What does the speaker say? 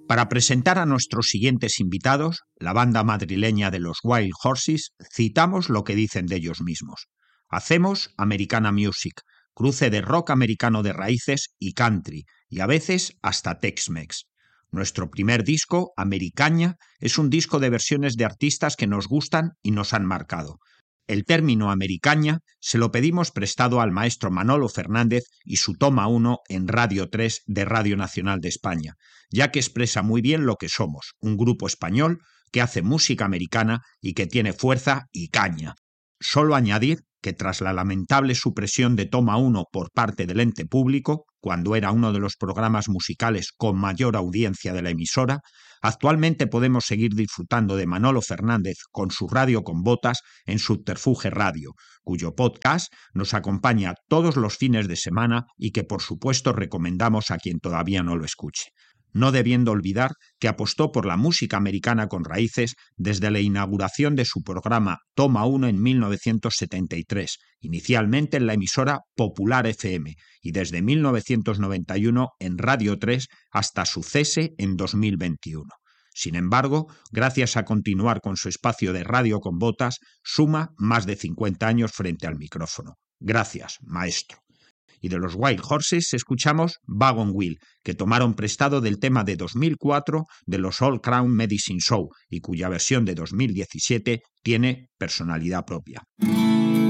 Para presentar a nuestros siguientes invitados, la banda madrileña de los Wild Horses, citamos lo que dicen de ellos mismos. Hacemos Americana Music, cruce de rock americano de raíces y country, y a veces hasta Tex-Mex. Nuestro primer disco, Americaña, es un disco de versiones de artistas que nos gustan y nos han marcado. El término Americaña se lo pedimos prestado al maestro Manolo Fernández y su toma 1 en Radio 3 de Radio Nacional de España, ya que expresa muy bien lo que somos, un grupo español que hace música americana y que tiene fuerza y caña. Solo añadir que tras la lamentable supresión de Toma 1 por parte del ente público, cuando era uno de los programas musicales con mayor audiencia de la emisora, actualmente podemos seguir disfrutando de Manolo Fernández con su Radio con Botas en Subterfuge Radio, cuyo podcast nos acompaña todos los fines de semana y que por supuesto recomendamos a quien todavía no lo escuche. No debiendo olvidar que apostó por la música americana con raíces desde la inauguración de su programa Toma 1 en 1973, inicialmente en la emisora Popular FM, y desde 1991 en Radio 3 hasta su cese en 2021. Sin embargo, gracias a continuar con su espacio de Radio con Botas, suma más de 50 años frente al micrófono. Gracias, maestro. Y de los Wild Horses escuchamos Wagon Wheel, que tomaron prestado del tema de 2004 de los All Crown Medicine Show y cuya versión de 2017 tiene personalidad propia.